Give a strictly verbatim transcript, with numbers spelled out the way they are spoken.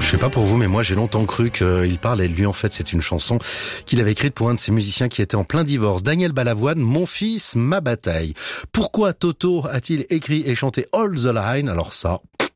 Je sais pas pour vous, mais moi j'ai longtemps cru qu'il parlait de lui. En fait, c'est une chanson qu'il avait écrite pour un de ses musiciens qui était en plein divorce. Daniel Balavoine, Mon fils, ma bataille. Pourquoi Toto a-t-il écrit et chanté All the Line? Alors ça...